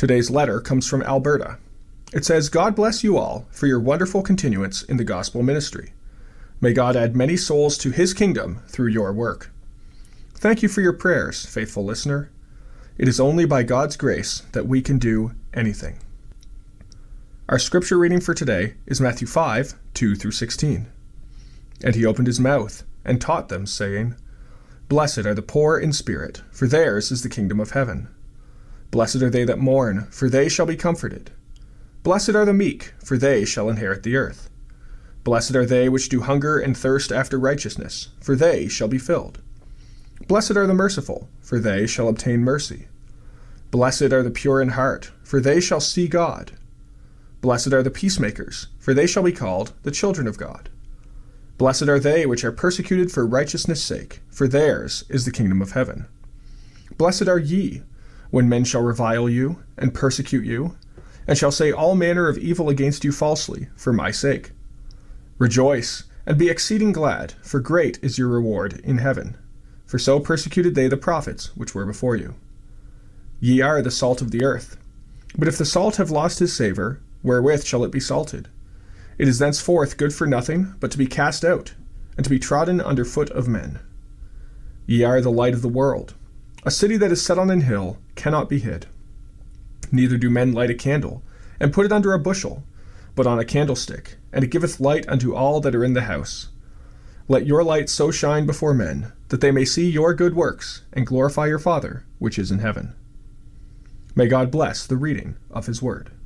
Today's letter comes from Alberta. It says, God bless you all for your wonderful continuance in the gospel ministry. May God add many souls to his kingdom through your work. Thank you for your prayers, faithful listener. It is only by God's grace that we can do anything. Our scripture reading for today is Matthew 5, 2 through 16. And he opened his mouth and taught them, saying, Blessed are the poor in spirit, for theirs is the kingdom of heaven. Blessed are they that mourn, for they shall be comforted. Blessed are the meek, for they shall inherit the earth. Blessed are they which do hunger and thirst after righteousness, for they shall be filled. Blessed are the merciful, for they shall obtain mercy. Blessed are the pure in heart, for they shall see God. Blessed are the peacemakers, for they shall be called the children of God. Blessed are they which are persecuted for righteousness' sake, for theirs is the kingdom of heaven. Blessed are ye, when men shall revile you, and persecute you, and shall say all manner of evil against you falsely, for my sake. Rejoice, and be exceeding glad, for great is your reward in heaven. For so persecuted they the prophets which were before you. Ye are the salt of the earth. But if the salt have lost his savour, wherewith shall it be salted? It is thenceforth good for nothing, but to be cast out, and to be trodden under foot of men. Ye are the light of the world. A city that is set on an hill cannot be hid. Neither do men light a candle, and put it under a bushel, but on a candlestick, and it giveth light unto all that are in the house. Let your light so shine before men, that they may see your good works, and glorify your Father which is in heaven. May God bless the reading of his word.